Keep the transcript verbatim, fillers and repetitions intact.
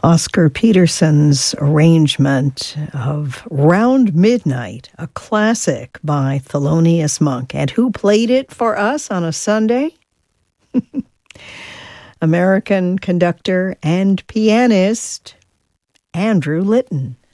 Oscar Peterson's arrangement of Round Midnight, a classic by Thelonious Monk. And who played it for us on a Sunday? American conductor and pianist Andrew Litton.